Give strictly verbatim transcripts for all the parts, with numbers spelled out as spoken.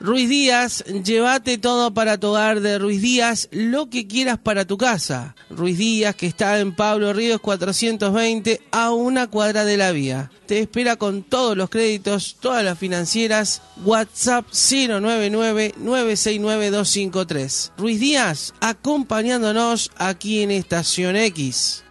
Ruiz Díaz, llévate todo para tu hogar de Ruiz Díaz, lo que quieras para tu casa. Ruiz Díaz, que está en Pablo Ríos cuatrocientos veinte, a una cuadra de la vía. Te espera con todos los créditos, todas las financieras. WhatsApp cero nueve nueve, nueve seis nueve, dos cinco tres. Ruiz Díaz, acompañándonos aquí en Estación X.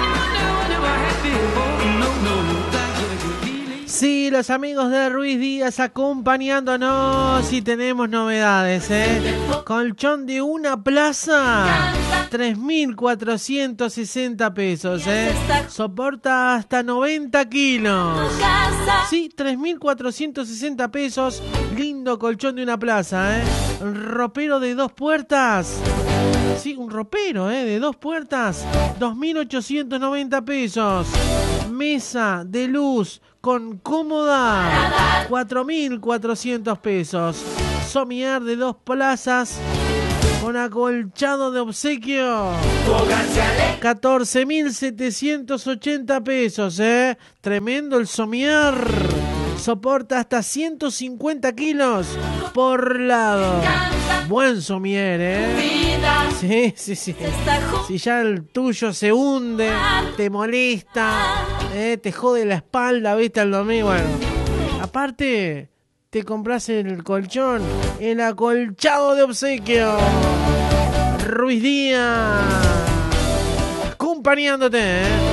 Sí, los amigos de Ruiz Díaz acompañándonos y tenemos novedades, ¿eh? Colchón de una plaza, tres mil cuatrocientos sesenta pesos, ¿eh? Soporta hasta noventa kilos. Sí, tres mil cuatrocientos sesenta pesos. Lindo colchón de una plaza, ¿eh? Ropero de dos puertas. Sí, un ropero, ¿eh? De dos puertas, dos mil ochocientos noventa pesos. Mesa de luz con cómoda, cuatro mil cuatrocientos pesos. Somier de dos plazas con acolchado de obsequio, catorce mil setecientos ochenta pesos, ¿eh? Tremendo el somier. Soporta hasta ciento cincuenta kilos por lado. Buen somier, ¿eh? Sí, sí, sí. Si ya el tuyo se hunde, te molesta, eh, te jode la espalda, viste, al domingo. Bueno, aparte, te compras el colchón, el acolchado de obsequio. Ruiz Díaz, acompañándote, ¿eh?